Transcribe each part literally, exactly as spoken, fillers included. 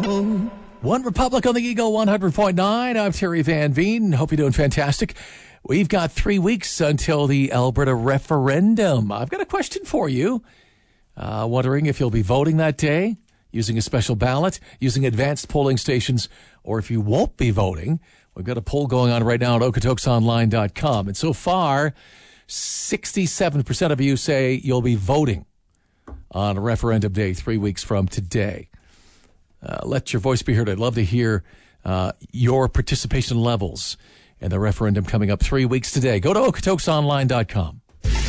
One Republic on the Eagle one hundred point nine. I'm Terry Van Veen. Hope you're doing fantastic. We've got three weeks until the Alberta referendum. I've got a question for you. Uh, wondering if you'll be voting that day, using a special ballot, using advanced polling stations, or if you won't be voting. We've got a poll going on right now at okotoks online dot com. And so far, sixty-seven percent of you say you'll be voting on referendum day three weeks from today. Uh, let your voice be heard. I'd love to hear uh, your participation levels in the referendum coming up three weeks today. Go to okotoks online dot com.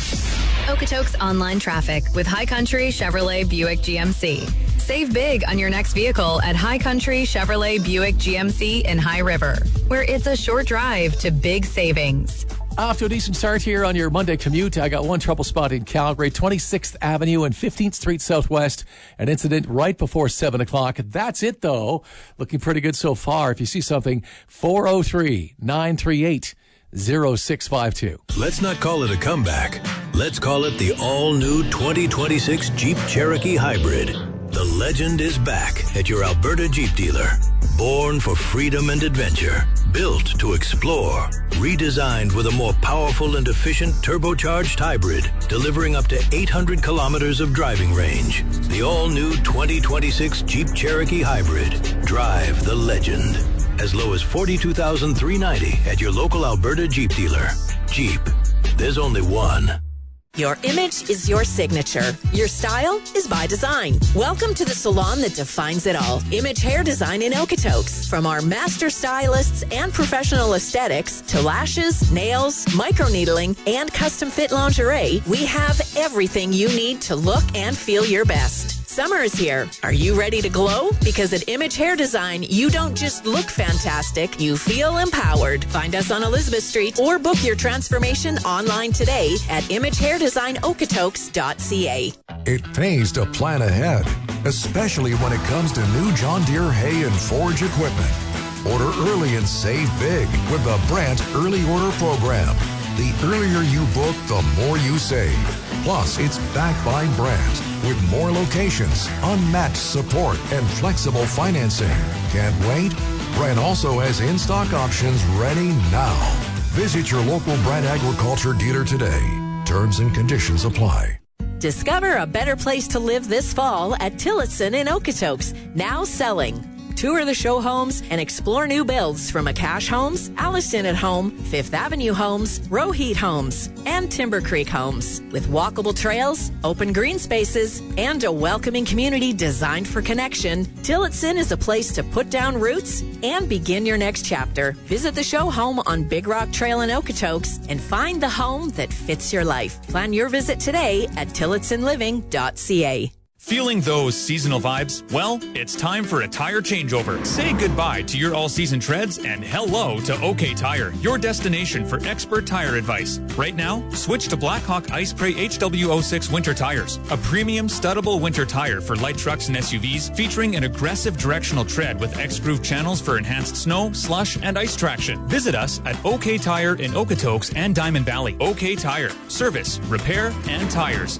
Okotoks online traffic with High Country Chevrolet Buick G M C. Save big on your next vehicle at High Country Chevrolet Buick G M C in High River, where it's a short drive to big savings. Off to a decent start here on your Monday commute. I got one trouble spot in Calgary, twenty-sixth Avenue and fifteenth Street Southwest. An incident right before seven o'clock. That's it, though. Looking pretty good so far. If you see something, four oh three, nine three eight, oh six five two. Let's not call it a comeback. Let's call it the all-new twenty twenty-six Jeep Cherokee Hybrid. The legend is back at your Alberta Jeep dealer. Born for freedom and adventure. Built to explore. Redesigned with a more powerful and efficient turbocharged hybrid, delivering up to eight hundred kilometers of driving range. The all-new twenty twenty-six Jeep Cherokee Hybrid. Drive the legend. As low as forty-two thousand three hundred ninety dollars at your local Alberta Jeep dealer. Jeep. There's only one. Your image is your signature. Your style is by design. Welcome to the salon that defines it all. Image Hair Design in Okotoks. From our master stylists and professional aesthetics to lashes, nails, microneedling, and custom fit lingerie, we have everything you need to look and feel your best. Summer is here. Are you ready to glow? Because at Image Hair Design, you don't just look fantastic, you feel empowered. Find us on Elizabeth Street or book your transformation online today at image hair design okotoks dot c a. It pays to plan ahead, especially when it comes to new John Deere hay and forage equipment. Order early and save big with the Brandt Early Order Program. The earlier you book, the more you save. Plus, it's backed by Brandt with more locations, unmatched support, and flexible financing. Can't wait? Brandt also has in-stock options ready now. Visit your local Brandt Agriculture dealer today. Terms and conditions apply. Discover a better place to live this fall at Tillotson in Okotoks, now selling. Tour the show homes and explore new builds from Akash Homes, Allison at Home, Fifth Avenue Homes, Roheat Homes, and Timber Creek Homes. With walkable trails, open green spaces, and a welcoming community designed for connection, Tillotson is a place to put down roots and begin your next chapter. Visit the show home on Big Rock Trail in Okotoks and find the home that fits your life. Plan your visit today at tillotson living dot c a. Feeling those seasonal vibes? Well, it's time for a tire changeover. Say goodbye to your all-season treads and hello to OK Tire, your destination for expert tire advice. Right now, switch to Blackhawk Ice Spray H W oh six winter tires, a premium studdable winter tire for light trucks and S U Vs, featuring an aggressive directional tread with X-groove channels for enhanced snow, slush, and ice traction. Visit us at OK Tire in Okotoks and Diamond Valley. OK Tire, service, repair, and tires.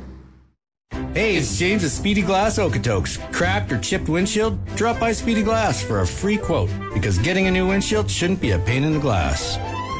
Hey, it's James at Speedy Glass Okotoks. Cracked or chipped windshield? Drop by Speedy Glass for a free quote, because getting a new windshield shouldn't be a pain in the glass.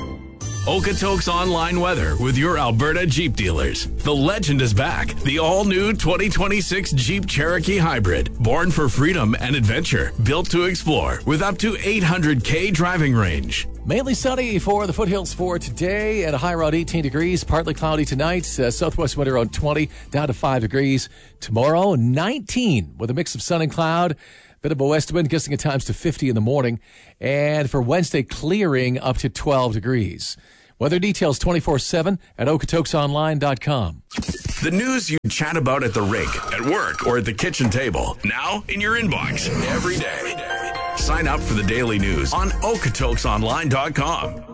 Okotoks Online Weather with your Alberta Jeep dealers. The legend is back. The all-new twenty twenty-six Jeep Cherokee Hybrid. Born for freedom and adventure. Built to explore with up to eight hundred K driving range. Mainly sunny for the foothills for today at a high around eighteen degrees. Partly cloudy tonight. Uh, southwest wind around twenty, down to five degrees. Tomorrow, nineteen with a mix of sun and cloud. Bit of a west wind gusting at times to fifty in the morning. And for Wednesday, clearing up to twelve degrees. Weather details twenty-four seven at okotoks online dot com. The news you chat about at the rink, at work, or at the kitchen table. Now in your inbox every day. Sign up for the daily news on okotoks online dot com.